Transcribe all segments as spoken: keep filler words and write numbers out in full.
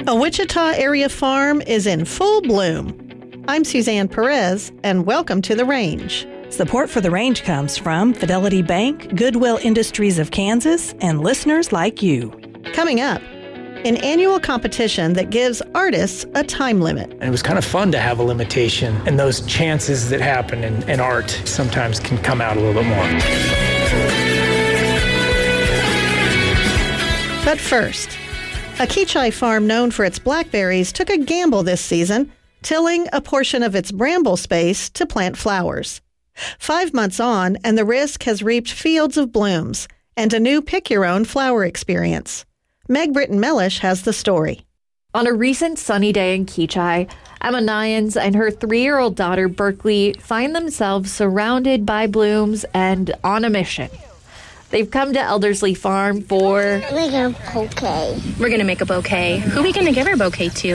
A Wichita area farm is in full bloom. I'm Suzanne Perez, and welcome to The Range. Support for The Range comes from Fidelity Bank, Goodwill Industries of Kansas, and listeners like you. Coming up, an annual competition that gives artists a time limit. And it was kind of fun to have a limitation, and those chances that happen in, in art sometimes can come out a little bit more. But first, a Keachai farm known for its blackberries took a gamble this season, tilling a portion of its bramble space to plant flowers. Five months on, and the risk has reaped fields of blooms and a new pick-your-own flower experience. Meg Britton-Mellish has the story. On a recent sunny day in Keachai, Emma Nyans and her three-year-old daughter, Berkeley, find themselves surrounded by blooms and on a mission. They've come to Elderslie Farm for... Make a bouquet. We're going to make a bouquet. Who are we going to give our bouquet to?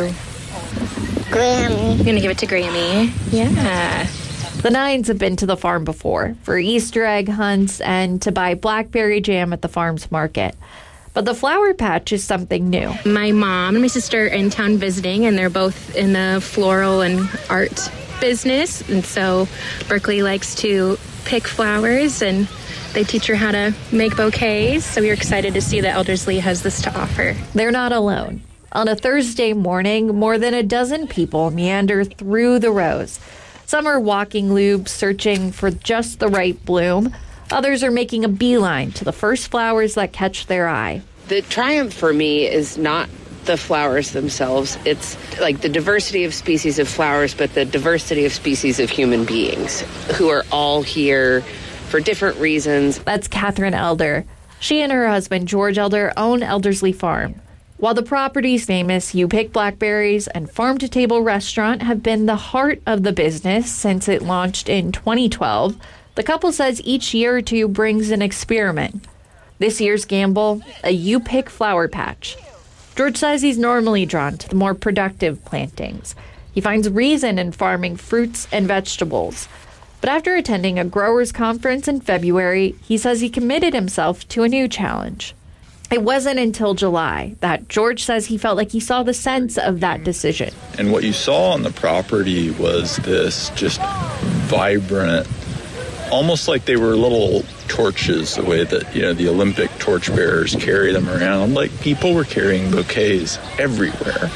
Grammy. We're going to give it to Grammy. Yeah. The Nyans have been to the farm before for Easter egg hunts and to buy blackberry jam at the farm's market. But the flower patch is something new. My mom and my sister are in town visiting, and they're both in the floral and art business. And so Berkeley likes to pick flowers, and they teach her how to make bouquets. So we're excited to see that Elderslie has this to offer. They're not alone. On a Thursday morning, more than a dozen people meander through the rows. Some are walking loops, searching for just the right bloom. Others are making a beeline to the first flowers that catch their eye. The triumph for me is not the flowers themselves. It's like the diversity of species of flowers, but the diversity of species of human beings who are all here for different reasons. That's Catherine Elder. She and her husband, George Elder, own Elderslie Farm. While the property's famous You Pick Blackberries and farm-to-table restaurant have been the heart of the business since it launched in twenty twelve, the couple says each year or two brings an experiment. This year's gamble, a You Pick flower patch. George says he's normally drawn to the more productive plantings. He finds reason in farming fruits and vegetables. But after attending a growers' conference in February, he says he committed himself to a new challenge. It wasn't until July that George says he felt like he saw the sense of that decision. And what you saw on the property was this just vibrant, almost like they were little torches, the way that, you know, the Olympic torchbearers carry them around. Like, people were carrying bouquets everywhere,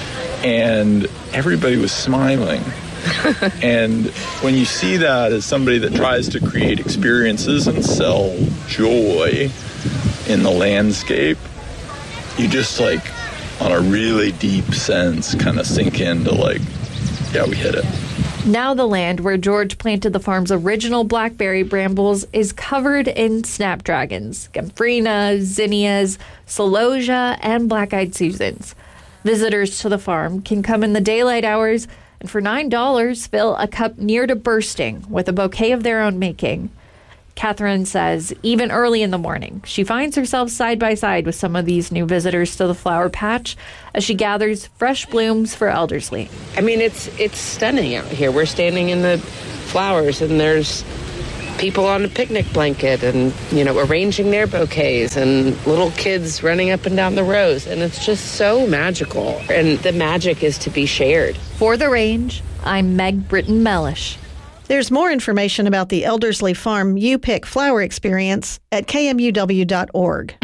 and everybody was smiling. And when you see that as somebody that tries to create experiences and sell joy in the landscape, you just, like, on a really deep sense, kind of sink into, like, yeah, we hit it. Now the land where George planted the farm's original blackberry brambles is covered in snapdragons, gomphrena, zinnias, celosia, and black-eyed Susans. Visitors to the farm can come in the daylight hours and for nine dollars fill a cup near to bursting with a bouquet of their own making. Catherine says even early in the morning, she finds herself side by side with some of these new visitors to the flower patch as she gathers fresh blooms for Elderslie. I mean, it's it's stunning out here. We're standing in the flowers, and there's people on a picnic blanket and, you know, arranging their bouquets, and little kids running up and down the rows. And it's just so magical. And the magic is to be shared. For The Range, I'm Meg Britton-Mellish. There's more information about the Elderslie Farm You Pick flower experience at K M U W dot org.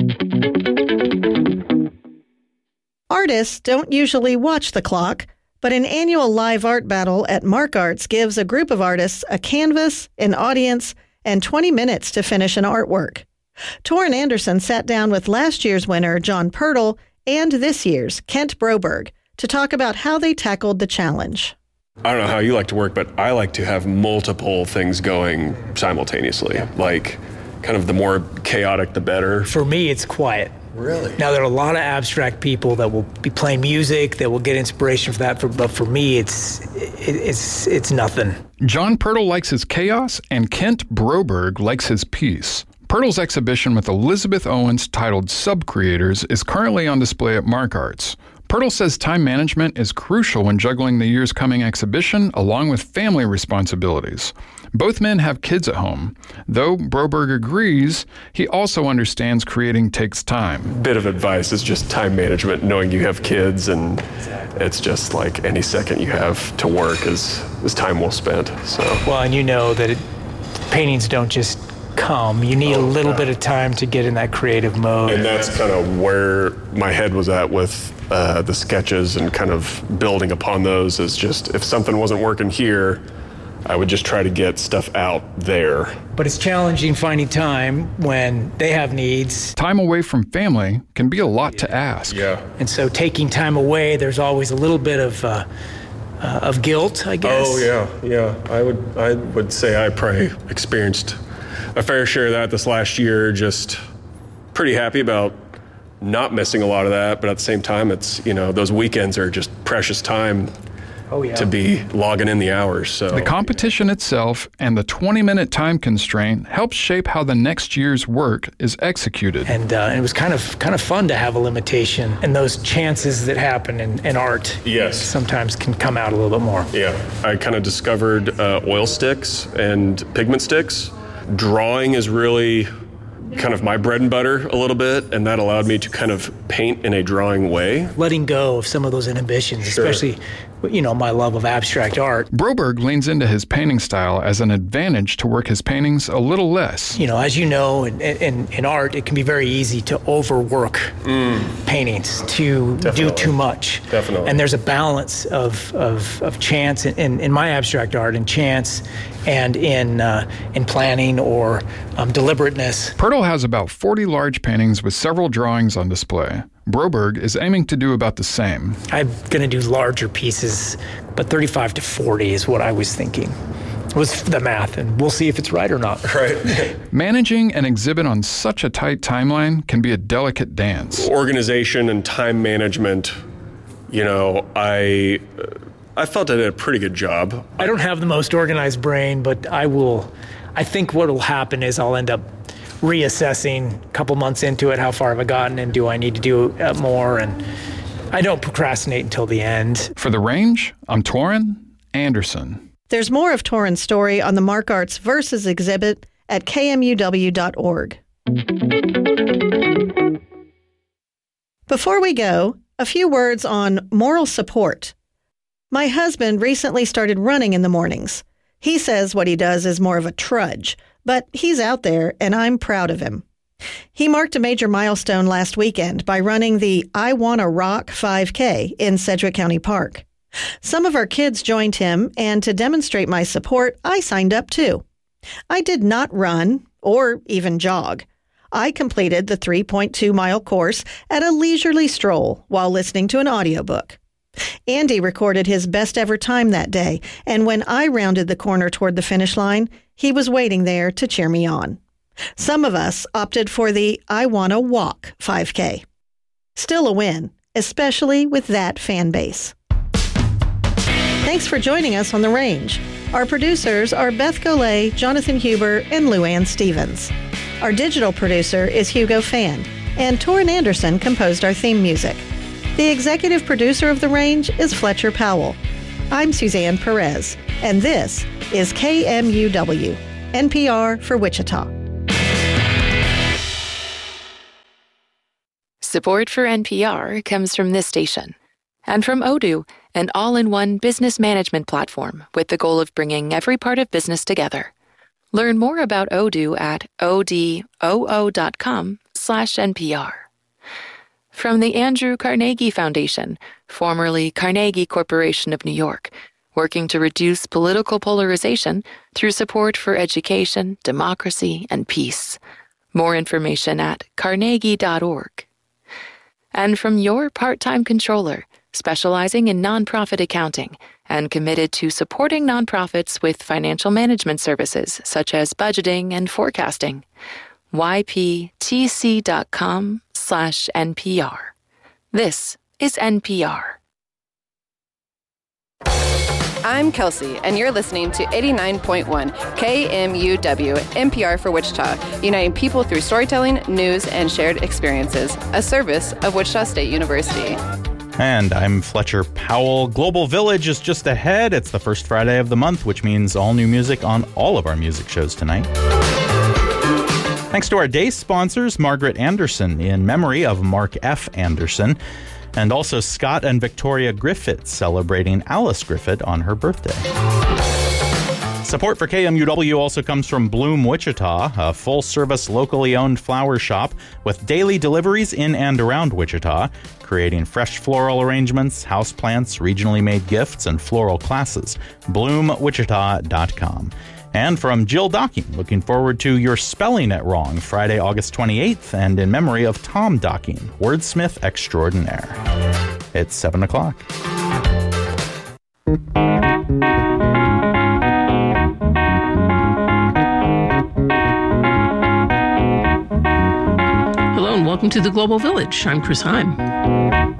Artists don't usually watch the clock, but an annual live art battle at Mark Arts gives a group of artists a canvas, an audience, and twenty minutes to finish an artwork. Torrin Anderson sat down with last year's winner, John Pirtle, and this year's, Kent Broberg, to talk about how they tackled the challenge. I don't know how you like to work, but I like to have multiple things going simultaneously. Like, kind of the more chaotic, the better. For me, it's quiet. Really? Now, there are a lot of abstract people that will be playing music, that will get inspiration from that, for, but for me, it's it, it's it's nothing. John Pirtle likes his chaos, and Kent Broberg likes his peace. Pirtle's exhibition with Elizabeth Owens titled Sub-Creators is currently on display at Mark Arts. Pirtle says time management is crucial when juggling the year's coming exhibition along with family responsibilities. Both men have kids at home. Though Broberg agrees, he also understands creating takes time. Bit of advice is just time management, knowing you have kids, and it's just like any second you have to work is, is time well spent. So. Well, and you know that it, paintings don't just come. You need oh, a little yeah. bit of time to get in that creative mode. And that's kind of where my head was at with uh, the sketches and kind of building upon those, is just if something wasn't working here, I would just try to get stuff out there. But it's challenging finding time when they have needs. Time away from family can be a lot to ask. Yeah. And so taking time away, there's always a little bit of uh, uh, of guilt, I guess. Oh yeah, yeah. I would I would say I probably experienced a fair share of that this last year. Just pretty happy about not missing a lot of that, but at the same time, it's, you know, those weekends are just precious time. Oh, yeah. To be logging in the hours. So the competition itself and the twenty-minute time constraint helps shape how the next year's work is executed. And uh, it was kind of kind of fun to have a limitation, and those chances that happen in, in art yes. sometimes can come out a little bit more. Yeah, I kind of discovered uh, oil sticks and pigment sticks. Drawing is really kind of my bread and butter a little bit, and that allowed me to kind of paint in a drawing way. Letting go of some of those inhibitions, sure. especially, you know, my love of abstract art. Broberg leans into his painting style as an advantage to work his paintings a little less. You know, as you know, in, in, in art, it can be very easy to overwork mm. paintings, to Definitely. do too much. Definitely. And there's a balance of, of, of chance in, in, in my abstract art, and chance and in uh, in planning or um, deliberateness. Pirtle has about forty large paintings with several drawings on display. Broberg is aiming to do about the same. I'm going to do larger pieces, but thirty-five to forty is what I was thinking. Was the math, and we'll see if it's right or not. Right. Managing an exhibit on such a tight timeline can be a delicate dance. Organization and time management, you know, I... I felt I did a pretty good job. I don't have the most organized brain, but I will, I think what will happen is I'll end up reassessing a couple months into it, how far have I gotten, and do I need to do uh, more, and I don't procrastinate until the end. For The Range, I'm Torrin Anderson. There's more of Torrin's story on the Mark Arts Verses exhibit at K M U W dot org. Before we go, a few words on moral support. My husband recently started running in the mornings. He says what he does is more of a trudge, but he's out there, and I'm proud of him. He marked a major milestone last weekend by running the I Wanna Rock five K in Sedgwick County Park. Some of our kids joined him, and to demonstrate my support, I signed up too. I did not run or even jog. I completed the three point two mile course at a leisurely stroll while listening to an audiobook. Andy recorded his best ever time that day, and when I rounded the corner toward the finish line, he was waiting there to cheer me on. Some of us opted for the I Wanna Walk five K. Still a win, especially with that fan base. Thanks for joining us on The Range. Our producers are Beth Golay, Jonathan Huber, and Lou Ann Stevens. Our digital producer is Hugo Fan, and Torrin Anderson composed our theme music. The executive producer of The Range is Fletcher Powell. I'm Suzanne Perez, and this is K M U W, N P R for Wichita. Support for N P R comes from this station and from Odoo, an all-in-one business management platform with the goal of bringing every part of business together. Learn more about Odoo at odoo.com slash NPR. From the Andrew Carnegie Foundation, formerly Carnegie Corporation of New York, working to reduce political polarization through support for education, democracy, and peace. More information at carnegie dot org. And from your part-time controller, specializing in nonprofit accounting and committed to supporting nonprofits with financial management services such as budgeting and forecasting. y p t c dot com slash N P R. This is N P R. I'm Kelsey, and you're listening to eighty-nine point one K M U W, N P R for Wichita, uniting people through storytelling, news, and shared experiences, a service of Wichita State University. And I'm Fletcher Powell. Global Village is just ahead. It's the first Friday of the month, which means all new music on all of our music shows tonight. Thanks to our day sponsors, Margaret Anderson, in memory of Mark F. Anderson, and also Scott and Victoria Griffith, celebrating Alice Griffith on her birthday. Support for K M U W also comes from Bloom Wichita, a full-service, locally owned flower shop with daily deliveries in and around Wichita, creating fresh floral arrangements, houseplants, regionally made gifts, and floral classes. bloom wichita dot com. And from Jill Docking, looking forward to You're Spelling It Wrong, Friday, August twenty-eighth, and in memory of Tom Docking, wordsmith extraordinaire. It's seven o'clock. Hello and welcome to the Global Village. I'm Chris Heim.